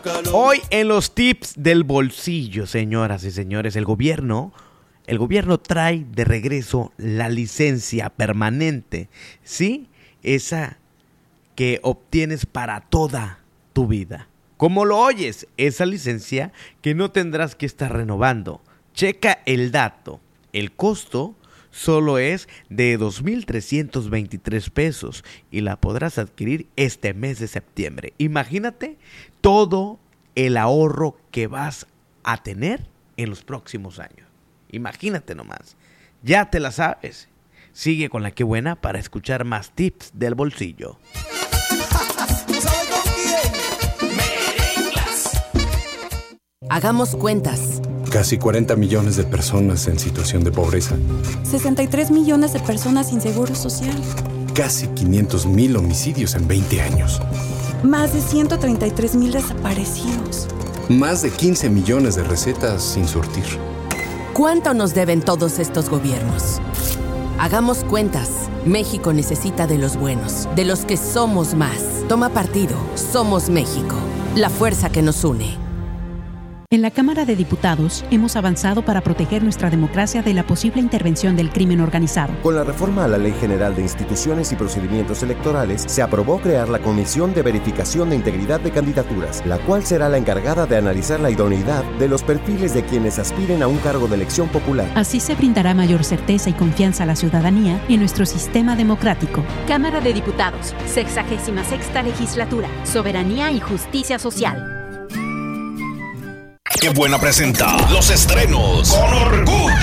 Hoy en los tips del bolsillo, señoras y señores, el gobierno trae de regreso la licencia permanente, ¿sí? Esa que obtienes para toda tu vida. Como lo oyes, esa licencia que no tendrás que estar renovando. Checa el dato. El costo solo es de 2,323 pesos y la podrás adquirir este mes de septiembre. Imagínate todo el ahorro que vas a tener en los próximos años. Imagínate nomás. Ya te la sabes. Sigue con la que buena para escuchar más tips del bolsillo. Hagamos cuentas. Casi 40 millones de personas en situación de pobreza. 63 millones de personas sin seguro social. Casi 500,000 homicidios en 20 años. Más de 133,000 desaparecidos. Más de 15 millones de recetas sin surtir. ¿Cuánto nos deben todos estos gobiernos? Hagamos cuentas. México necesita de los buenos, de los que somos más. Toma partido. Somos México. La fuerza que nos une. En la Cámara de Diputados hemos avanzado para proteger nuestra democracia de la posible intervención del crimen organizado. Con la reforma a la Ley General de Instituciones y Procedimientos Electorales, se aprobó crear la Comisión de Verificación de Integridad de Candidaturas, la cual será la encargada de analizar la idoneidad de los perfiles de quienes aspiren a un cargo de elección popular. Así se brindará mayor certeza y confianza a la ciudadanía en nuestro sistema democrático. Cámara de Diputados, 66ª Legislatura, Soberanía y Justicia Social. ¡Qué buena presenta! Los estrenos con orgullo.